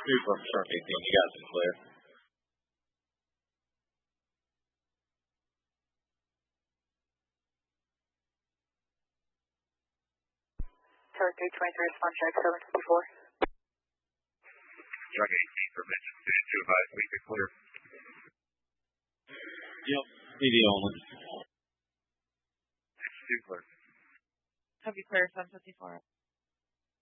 Super, sharp 18, you guys are clear. Shark 823, respond check 754. Shark 18 for mention 2 advise, we can clear. Yep, CD only. 2 clear. Copy clear 754.